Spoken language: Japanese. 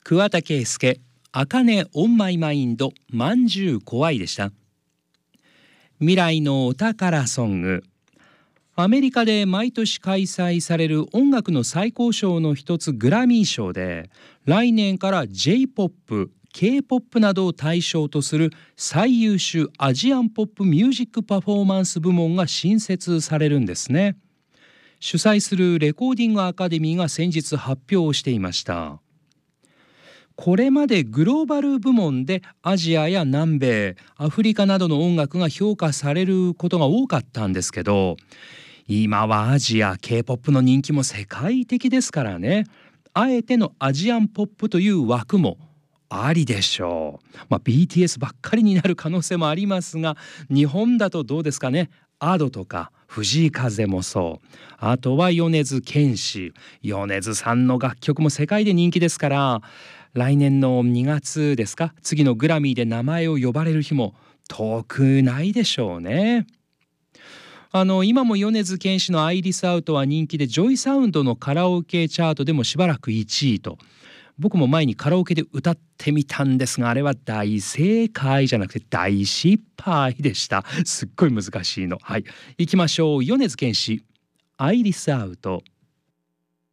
桑田佳祐、あかねオンマイマインド、まんじゅう怖いでした。未来のお宝ソング。アメリカで毎年開催される音楽の最高賞の一つグラミー賞で、来年から J-POP、K-POP などを対象とする最優秀アジアンポップミュージックパフォーマンス部門が新設されるんですね。主催するレコーディングアカデミーが先日発表していました。これまでグローバル部門でアジアや南米、アフリカなどの音楽が評価されることが多かったんですけど、今はアジア K-POP の人気も世界的ですからね、あえてのアジアンポップという枠もありでしょう。BTS ばっかりになる可能性もありますが、日本だとどうですかね。Ado とか藤井風もそう、あとは米津玄師、米津さんの楽曲も世界で人気ですから、来年の2月ですか、次のグラミーで名前を呼ばれる日も遠くないでしょうね。今も米津玄師のアイリスアウトは人気で、ジョイサウンドのカラオケチャートでもしばらく1位と。僕も前にカラオケで歌ってみたんですが、あれは大正解じゃなくて大失敗でした。すっごい難しいの。はい、行きましょう。米津玄師、アイリスアウト。